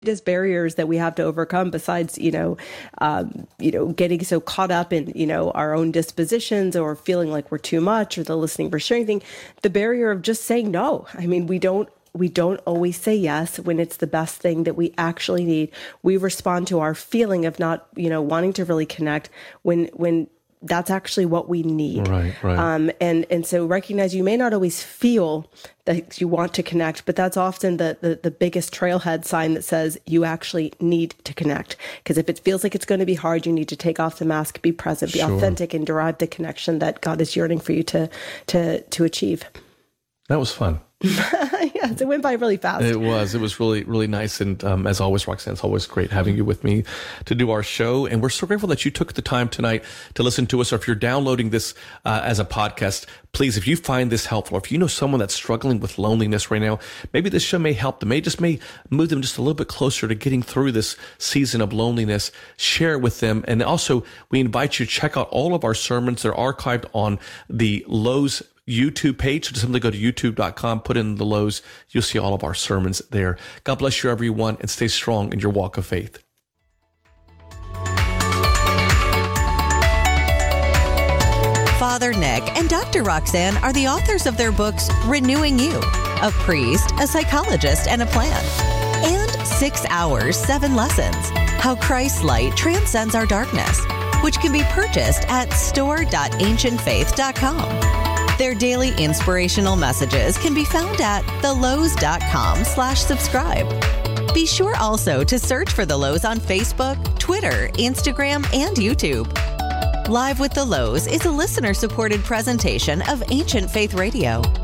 Just barriers that we have to overcome besides, getting so caught up in, our own dispositions or feeling like we're too much or the listening for sharing thing, the barrier of just saying no. I mean, we don't always say yes when it's the best thing that we actually need. We respond to our feeling of not, wanting to really connect when that's actually what we need. Right. And so recognize you may not always feel that you want to connect, but that's often the biggest trailhead sign that says you actually need to connect. Because if it feels like it's going to be hard, you need to take off the mask, be present, be authentic, and derive the connection that God is yearning for you to achieve. That was fun. Yes, it went by really fast. It was really, really nice. And as always, Roxanne, it's always great having you with me to do our show. And we're so grateful that you took the time tonight to listen to us. Or if you're downloading this as a podcast, please, if you find this helpful, or if you know someone that's struggling with loneliness right now, maybe this show may help them, may move them just a little bit closer to getting through this season of loneliness. Share it with them. And also, we invite you to check out all of our sermons. They're archived on the Lowe's YouTube page. So just simply go to youtube.com, put in the Lowe's. You'll see all of our sermons there. God bless you, everyone, and stay strong in your walk of faith. Father Nick and Dr. Roxanne are the authors of their books, Renewing You, a priest, a psychologist, and a plan, and 6 Hours, 7 Lessons, How Christ's Light Transcends Our Darkness, which can be purchased at store.ancientfaith.com. Their daily inspirational messages can be found at thelowes.com/subscribe. Be sure also to search for The Lowe's on Facebook, Twitter, Instagram, and YouTube. Live with The Lowe's is a listener-supported presentation of Ancient Faith Radio.